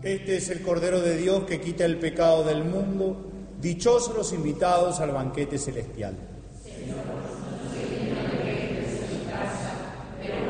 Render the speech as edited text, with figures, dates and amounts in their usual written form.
Este es el Cordero de Dios que quita el pecado del mundo. Dichosos los invitados al banquete celestial.